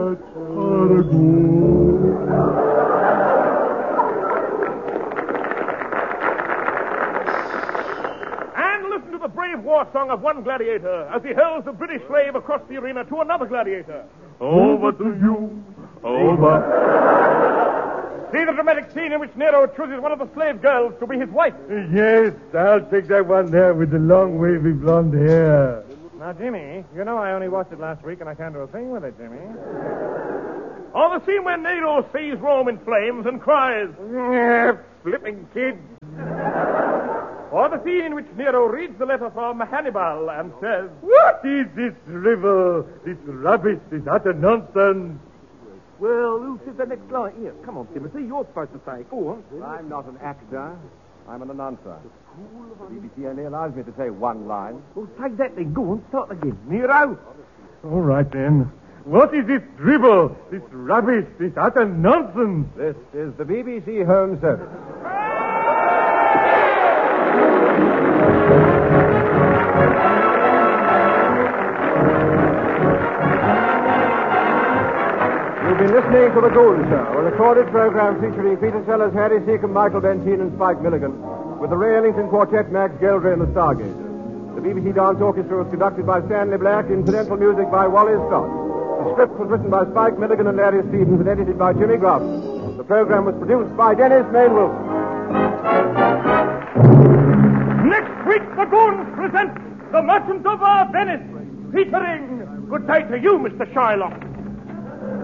And listen to the brave war song of one gladiator as he hurls the British slave across the arena to another gladiator. Over to you, over. See the dramatic scene in which Nero chooses one of the slave girls to be his wife. Yes, I'll take that one there with the long, wavy blonde hair. Now, Jimmy, you know I only watched it last week and I can't do a thing with it, Jimmy. Or the scene when Nero sees Rome in flames and cries, flipping kid. Or the scene in which Nero reads the letter from Hannibal and says, What is this drivel, this rubbish, this utter nonsense? Well, who said the next line? Here, come on, Timothy, you're supposed to say. Go on. I'm not an actor. I'm an announcer. The BBC only allows me to say one line. Well, say that then. Go on, start again. Nero. All right, then. What is this drivel, this rubbish, this utter nonsense? This is the BBC Home Service. You've been listening to The Goon Show, a recorded program featuring Peter Sellers, Harry Seacombe, Michael Bentine, and Spike Milligan, with the Ray Ellington Quartet, Max Geldry, and the Stargazers. The BBC Dance Orchestra was conducted by Stanley Black, incidental music by Wally Scott. The script was written by Spike Milligan and Larry Stevens and edited by Jimmy Grafton. The program was produced by Dennis Main Wilson. Next week, the Goons present The Merchant of Venice, featuring Good Day to You, Mr. Shylock.